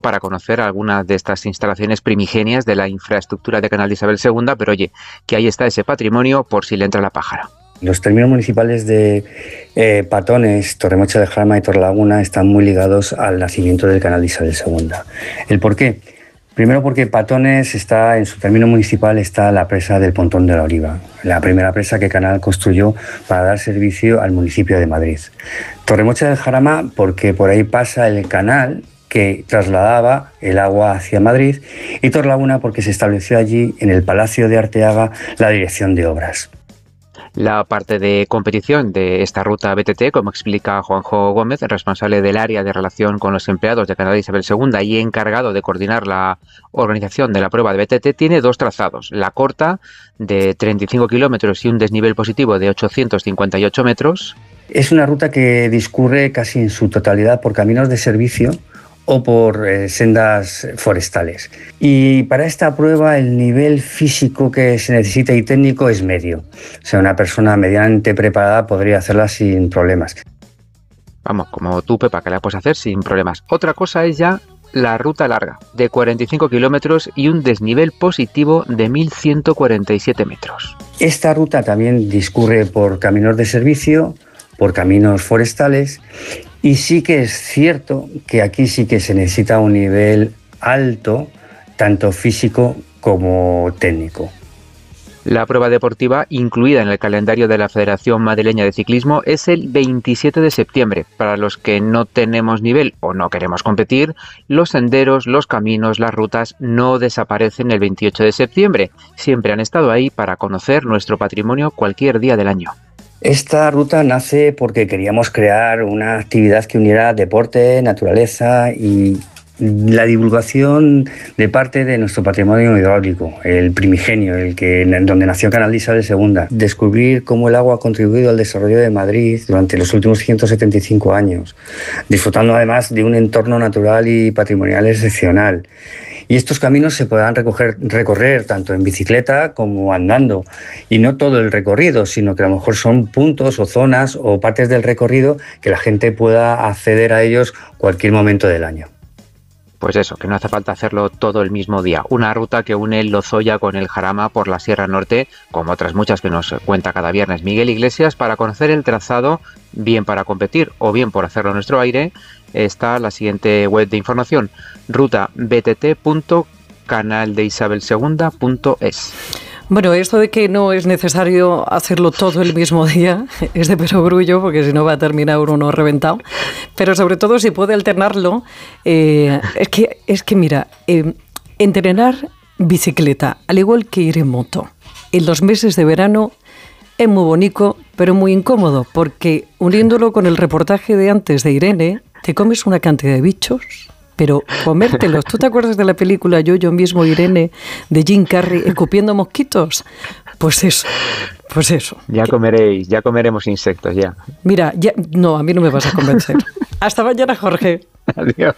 para conocer algunas de estas instalaciones primigenias de la infraestructura de Canal de Isabel II, pero oye, que ahí está ese patrimonio por si le entra la pájara. Los términos municipales de Patones, Torremocha del Jarama y Torrelaguna están muy ligados al nacimiento del Canal de Isabel II. ¿El por qué? Primero porque Patones está, en su término municipal, está la presa del Pontón de la Oliva, la primera presa que Canal construyó para dar servicio al municipio de Madrid. Torremocha del Jarama porque por ahí pasa el canal que trasladaba el agua hacia Madrid, y Torrelaguna porque se estableció allí, en el Palacio de Arteaga, la dirección de obras. La parte de competición de esta ruta BTT, como explica Juanjo Gómez, responsable del área de relación con los empleados de Canal de Isabel II y encargado de coordinar la organización de la prueba de BTT, tiene dos trazados. La corta, de 35 kilómetros y un desnivel positivo de 858 metros. Es una ruta que discurre casi en su totalidad por caminos de servicio o por sendas forestales. Y para esta prueba el nivel físico que se necesita y técnico es medio. O sea, una persona medianamente preparada podría hacerla sin problemas. Vamos, como tú, Pepa, que la puedes hacer sin problemas. Otra cosa es ya la ruta larga, de 45 kilómetros y un desnivel positivo de 1.147 metros. Esta ruta también discurre por caminos de servicio, por caminos forestales, y sí que es cierto que aquí sí que se necesita un nivel alto, tanto físico como técnico. La prueba deportiva incluida en el calendario de la Federación Madrileña de Ciclismo es el 27 de septiembre. Para los que no tenemos nivel o no queremos competir, los senderos, los caminos, las rutas no desaparecen el 28 de septiembre. Siempre han estado ahí para conocer nuestro patrimonio cualquier día del año. Esta ruta nace porque queríamos crear una actividad que uniera deporte, naturaleza y la divulgación de parte de nuestro patrimonio hidráulico, el primigenio, donde nació Canal de Isabel II. Descubrir cómo el agua ha contribuido al desarrollo de Madrid durante los últimos 175 años, disfrutando además de un entorno natural y patrimonial excepcional. Y estos caminos se podrán recorrer tanto en bicicleta como andando. Y no todo el recorrido, sino que a lo mejor son puntos o zonas o partes del recorrido que la gente pueda acceder a ellos cualquier momento del año. Pues eso, que no hace falta hacerlo todo el mismo día. Una ruta que une Lozoya con el Jarama por la Sierra Norte, como otras muchas que nos cuenta cada viernes Miguel Iglesias. Para conocer el trazado, bien para competir o bien por hacerlo a nuestro aire, está la siguiente web de información: rutabtt.canaldeisabelsegunda.es. Bueno, esto de que no es necesario hacerlo todo el mismo día es de perogrullo, porque si no va a terminar uno reventado. Pero sobre todo si puede alternarlo, es que mira, entrenar bicicleta, al igual que ir en moto, en los meses de verano es muy bonito, pero muy incómodo, porque uniéndolo con el reportaje de antes de Irene, te comes una cantidad de bichos. Pero comértelos. ¿Tú te acuerdas de la película Yo mismo, Irene, de Jim Carrey, escupiendo mosquitos? Pues eso. Ya comeremos insectos, ya. Mira, no, a mí no me vas a convencer. Hasta mañana, Jorge. Adiós.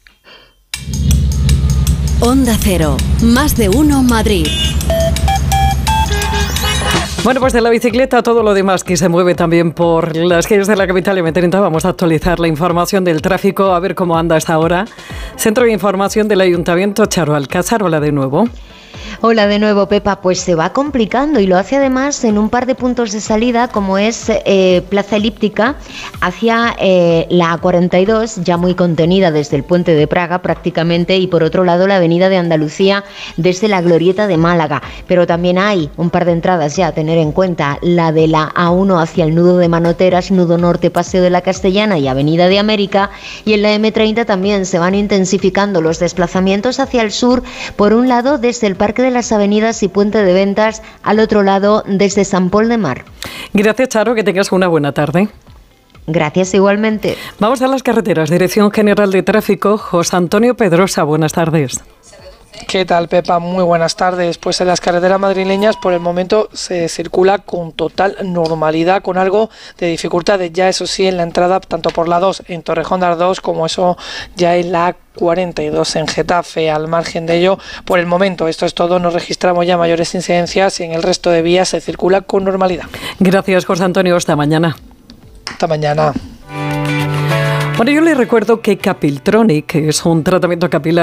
Onda Cero, más de uno Madrid. Bueno, pues de la bicicleta a todo lo demás que se mueve también por las calles de la capital M30. Vamos a actualizar la información del tráfico, a ver cómo anda hasta ahora. Centro de Información del Ayuntamiento, Charo Alcázar, hola de nuevo. Hola de nuevo, Pepa. Pues se va complicando y lo hace además en un par de puntos de salida, como es Plaza Elíptica hacia la A42, ya muy contenida desde el Puente de Praga prácticamente, y por otro lado la Avenida de Andalucía desde la Glorieta de Málaga. Pero también hay un par de entradas ya a tener en cuenta: la de la A1 hacia el nudo de Manoteras, nudo norte, Paseo de la Castellana y Avenida de América, y en la M30 también se van intensificando los desplazamientos hacia el sur, por un lado desde el Parque de las Avenidas y Puente de Ventas, al otro lado desde San Pol de Mar. Gracias, Charo, que tengas una buena tarde. Gracias, igualmente. Vamos a las carreteras. Dirección General de Tráfico, José Antonio Pedrosa, buenas tardes. ¿Qué tal, Pepa? Muy buenas tardes. Pues en las carreteras madrileñas por el momento se circula con total normalidad, con algo de dificultades ya, eso sí, en la entrada tanto por la 2 en Torrejón de Ardoz como eso ya en la 42 en Getafe. Al margen de ello, por el momento esto es todo, no registramos ya mayores incidencias y en el resto de vías se circula con normalidad. Gracias, José Antonio, hasta mañana. Hasta mañana. Bueno, yo les recuerdo que Capiltronic, que es un tratamiento capilar